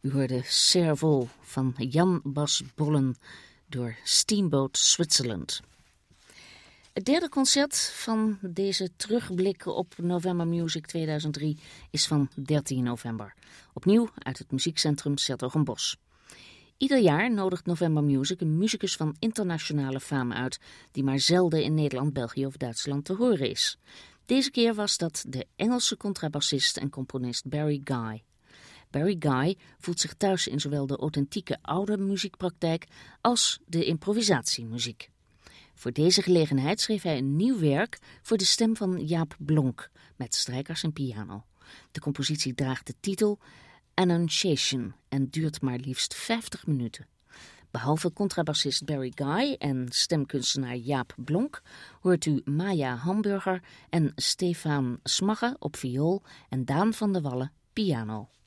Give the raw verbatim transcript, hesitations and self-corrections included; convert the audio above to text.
U hoorde Serval van Jan Bas Bollen door Steamboat Switzerland. Het derde concert van deze terugblik op November Music tweeduizend drie is van dertien november. Opnieuw uit het muziekcentrum 's-Hertogenbosch. Ieder jaar nodigt November Music een muzikus van internationale faam uit, die maar zelden in Nederland, België of Duitsland te horen is. Deze keer was dat de Engelse contrabassist en componist Barry Guy. Barry Guy voelt zich thuis in zowel de authentieke oude muziekpraktijk als de improvisatiemuziek. Voor deze gelegenheid schreef hij een nieuw werk voor de stem van Jaap Blonk met strijkers en piano. De compositie draagt de titel Annunciation en duurt maar liefst vijftig minuten. Behalve contrabassist Barry Guy en stemkunstenaar Jaap Blonk hoort u Maya Hamburger en Stefan Smagge op viool en Daan van der Wallen piano.